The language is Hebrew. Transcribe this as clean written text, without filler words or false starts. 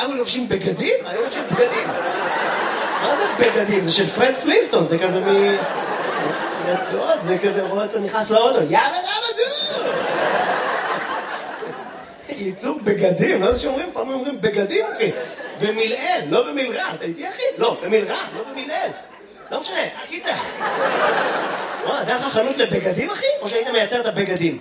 פעם היו לובשים בגדים? היו לובשים בגדים. מה זה בגדים? זה של פרד פלינסטון, זה כזה רצועות, זה כזה רואה אותו נכנס לאוטו, יאבא דו! ייצוג בגדים, לא זה שאומרים, פעם אומרים בגדים, אחי. במילאל, לא במילרע, אתה איתי אחי? לא, במילרע, לא במילאל. לא משנה, הקיצר. זה היה לך חנות לבגדים, אחי? או שהיית מייצר את הבגדים?